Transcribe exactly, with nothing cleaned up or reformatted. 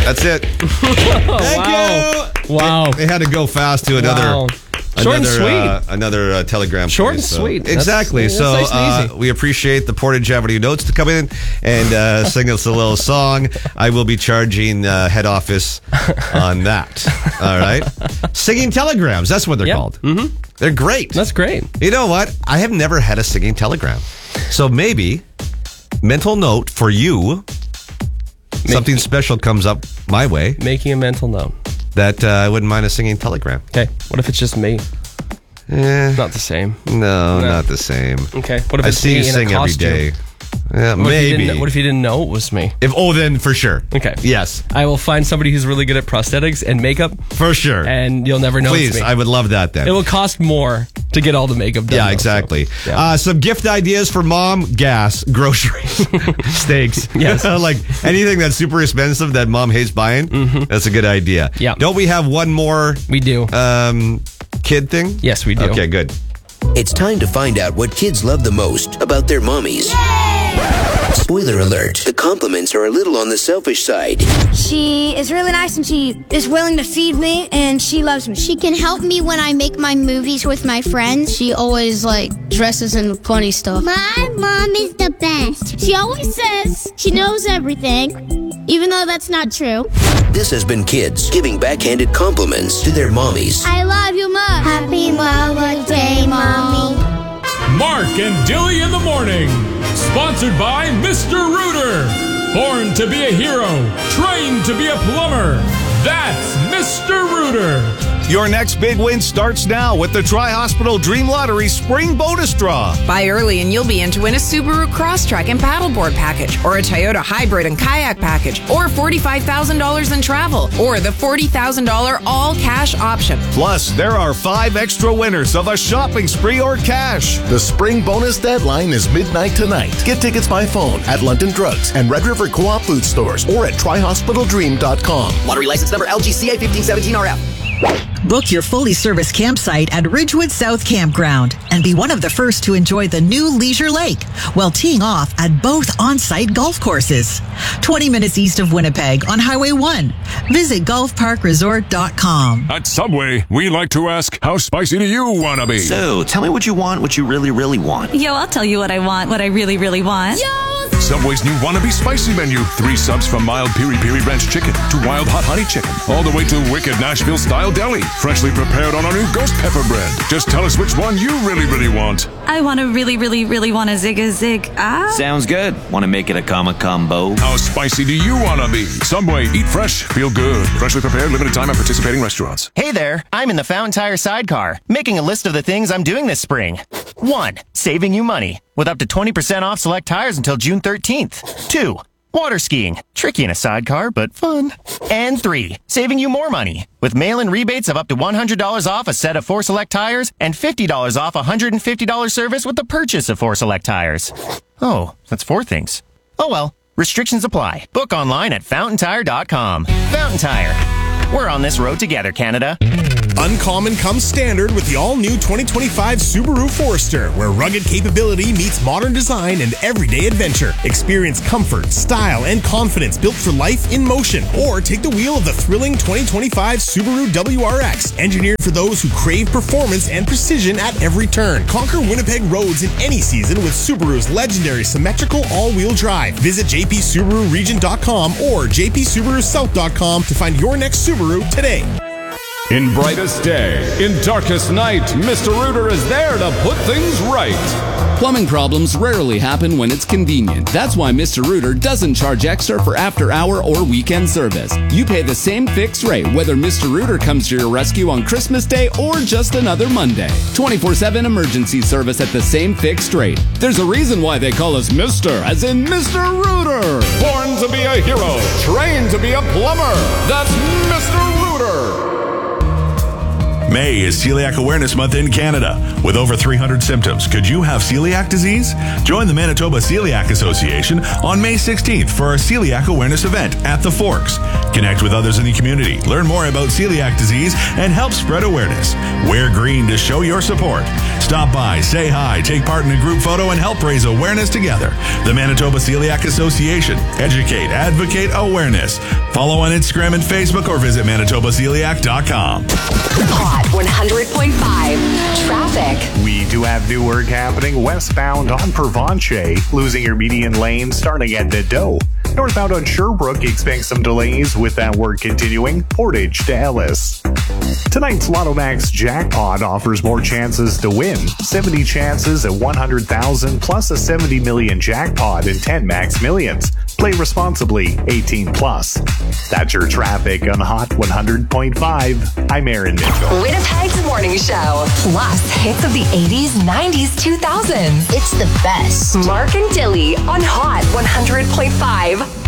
That's it. Thank wow. you. Wow. They, they had to go fast to another... Wow. Short another, and sweet. Uh, another uh, telegram. Short please, and so. sweet. Exactly. That's, so that's nice and uh, we appreciate the Portage Avenue Notes to come in and uh, sing us a little song. I will be charging uh, head office on that. All right. Singing telegrams. That's what they're yep. called. Mm-hmm. They're great. That's great. You know what? I have never had a singing telegram. So maybe, mental note for you, Make, something special comes up my way. Making a mental note. That uh, I wouldn't mind a singing telegram. Okay. What if it's just me? Eh, not the same. No, no, not the same. Okay. What if it's I see me you in sing a every costume? day. Yeah, what maybe. If what if you didn't know it was me? If oh, then for sure. Okay. Yes. I will find somebody who's really good at prosthetics and makeup. For sure. And you'll never know Please, it's me. I would love that then. It will cost more to get all the makeup done. Yeah, though, exactly. So, yeah. Uh, some gift ideas for mom: gas, groceries, steaks. Yes. Like anything that's super expensive that mom hates buying. Mm-hmm. That's a good idea. Yeah. Don't we have one more? We do. Um, kid thing? Yes, we do. Okay, good. It's time to find out what kids love the most about their mommies. Spoiler alert, the compliments are a little on the selfish side. She is really nice and she is willing to feed me and she loves me. She can help me when I make my movies with my friends. She always like dresses in funny stuff. My mom is the best. She always says she knows everything, even though that's not true. This has been kids giving backhanded compliments to their mommies. I love you, Mom. Happy Mother's Day, Mommy. Mark and Dilly in the morning. Sponsored by Mister Rooter. Born to be a hero, trained to be a plumber. That's Mister Rooter. Your next big win starts now with the Tri-Hospital Dream Lottery Spring Bonus Draw. Buy early and you'll be in to win a Subaru Crosstrek and paddleboard package, or a Toyota Hybrid and kayak package, or forty-five thousand dollars in travel, or the forty thousand dollars all-cash option. Plus, there are five extra winners of a shopping spree or cash. The spring bonus deadline is midnight tonight. Get tickets by phone at London Drugs and Red River Co-op food stores or at tri hospital dream dot com. Lottery license number L G C A fifteen seventeen R F. Book your fully serviced campsite at Ridgewood South Campground and be one of the first to enjoy the new Leisure Lake while teeing off at both on-site golf courses. twenty minutes east of Winnipeg on Highway one. Visit golf park resort dot com. At Subway, we like to ask, how spicy do you want to be? So, tell me what you want, what you really, really want. Yo, I'll tell you what I want, what I really, really want. Yo! Subway's new Wannabe Spicy menu. Three subs from mild Piri Piri Ranch chicken to wild hot honey chicken, all the way to wicked Nashville-style deli. Freshly prepared on our new ghost pepper bread. Just tell us which one you really, really want. I want to really, really, really want a zig a zig. Ah. Sounds good. Want to make it a comma combo? How spicy do you want to be? Subway, eat fresh, feel good. Freshly prepared, limited time at participating restaurants. Hey there, I'm in the Fountain Tire sidecar, making a list of the things I'm doing this spring. One, saving you money, with up to twenty percent off select tires until June thirteenth. Two, water skiing, tricky in a sidecar, but fun. And three, saving you more money, with mail-in rebates of up to one hundred dollars off a set of four select tires and fifty dollars off a one hundred fifty dollars service with the purchase of four select tires. Oh, that's four things. Oh well, restrictions apply. Book online at fountain tire dot com. Fountain Tire. We're on this road together, Canada. Uncommon comes standard with the all-new twenty twenty-five Subaru Forester, where rugged capability meets modern design and everyday adventure. Experience comfort, style, and confidence built for life in motion. Or take the wheel of the thrilling twenty twenty-five Subaru W R X, engineered for those who crave performance and precision at every turn. Conquer Winnipeg roads in any season with Subaru's legendary symmetrical all-wheel drive. Visit j p subaru region dot com or j p subaru south dot com to find your next Subaru today. In brightest day, in darkest night, Mister Rooter is there to put things right. Plumbing problems rarely happen when it's convenient. That's why Mister Rooter doesn't charge extra for after-hour or weekend service. You pay the same fixed rate whether Mister Rooter comes to your rescue on Christmas Day or just another Monday. twenty-four seven emergency service at the same fixed rate. There's a reason why they call us Mister, as in Mister Rooter. Born to be a hero, trained to be a plumber. That's Mister Rooter. May is Celiac Awareness Month in Canada. With over three hundred symptoms, could you have celiac disease? Join the Manitoba Celiac Association on May sixteenth for a celiac awareness event at the Forks. Connect with others in the community, learn more about celiac disease, and help spread awareness. Wear green to show your support. Stop by, say hi, take part in a group photo, and help raise awareness together. The Manitoba Celiac Association. Educate, advocate, awareness. Follow on Instagram and Facebook or visit manitoba celiac dot com. Hot one hundred point five. Traffic. We do have new work happening westbound on Provencher, losing your median lane starting at Nadeau. Northbound on Sherbrooke, expect some delays with that work continuing. Portage to Ellis. Tonight's Lotto Max jackpot offers more chances to win. seventy chances at one hundred thousand plus a seventy million jackpot and ten max millions. Play responsibly, eighteen plus. That's your traffic on Hot one hundred point five. I'm Aaron Mitchell. Winnipeg's morning show. Plus hits of the eighties, nineties, two thousands. It's the best. Mark and Dilly on Hot one hundred point five.